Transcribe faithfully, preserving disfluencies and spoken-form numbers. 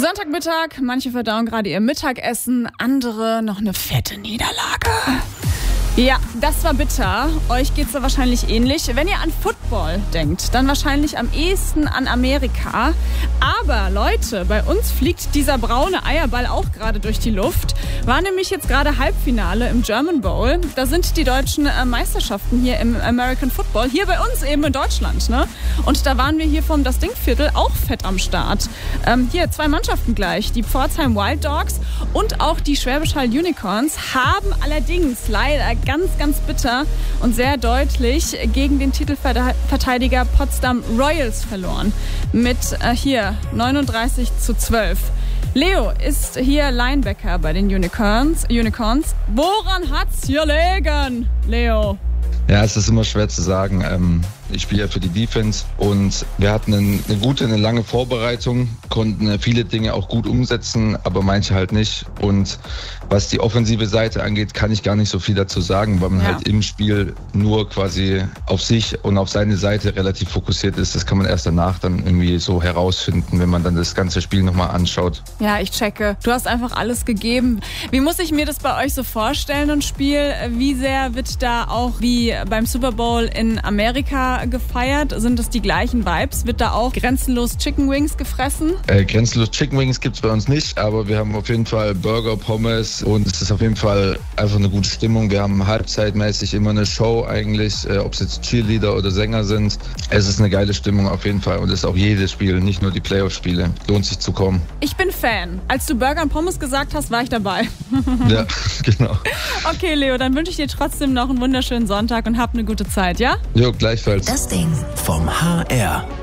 Sonntagmittag, manche verdauen gerade ihr Mittagessen, andere noch eine fette Niederlage. Ja, das war bitter. Euch geht's da wahrscheinlich ähnlich. Wenn ihr an Football denkt, dann wahrscheinlich am ehesten an Amerika. Aber Leute, bei uns fliegt dieser braune Eierball auch gerade durch die Luft. War nämlich jetzt gerade Halbfinale im German Bowl. Da sind die deutschen äh, Meisterschaften hier im American Football. Hier bei uns eben in Deutschland, ne? Und da waren wir hier vom Das Ding-Viertel auch fett am Start. Ähm, hier zwei Mannschaften gleich. Die Pforzheim Wild Dogs und auch die Schwäbisch Hall Unicorns haben allerdings leider ganz, ganz bitter und sehr deutlich gegen den Titelverteidiger Potsdam Royals verloren. Mit äh, hier neununddreißig zu zwölf. Leo ist hier Linebacker bei den Unicorns. Unicorns. Woran hat's hier gelegen, Leo? Ja, es ist immer schwer zu sagen. Ähm, ich spiele ja für die Defense und wir hatten eine, eine gute, eine lange Vorbereitung, konnten viele Dinge auch gut umsetzen, aber manche halt nicht. Und was die offensive Seite angeht, kann ich gar nicht so viel dazu sagen, weil man ja. halt im Spiel nur quasi auf sich und auf seine Seite relativ fokussiert ist. Das kann man erst danach dann irgendwie so herausfinden, wenn man dann das ganze Spiel nochmal anschaut. Ja, ich checke. Du hast einfach alles gegeben. Wie muss ich mir das bei euch so vorstellen, ein Spiel? Wie sehr wird da auch wie beim Super Bowl in Amerika gefeiert? Sind das die gleichen Vibes? Wird da auch grenzenlos Chicken Wings gefressen? Äh, grenzenlos Chicken Wings gibt's bei uns nicht, aber wir haben auf jeden Fall Burger, Pommes und es ist auf jeden Fall einfach eine gute Stimmung. Wir haben halbzeitmäßig immer eine Show eigentlich, äh, ob es jetzt Cheerleader oder Sänger sind. Es ist eine geile Stimmung auf jeden Fall und es ist auch jedes Spiel, nicht nur die Playoff-Spiele. Lohnt sich zu kommen. Ich bin Fan. Als du Burger und Pommes gesagt hast, war ich dabei. Ja, genau. Okay, Leo, dann wünsche ich dir trotzdem noch einen wunderschönen Sonntag und hab eine gute Zeit, ja? Jo, gleichfalls. Das Ding vom H R.